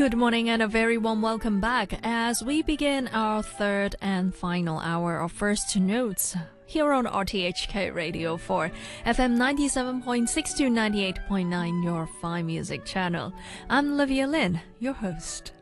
Good morning and a very warm welcome back as we begin our third and final hour of First Notes here on RTHK Radio 4, FM 97.6 to 98.9, your fine music channel. I'm Olivia Lin, your host.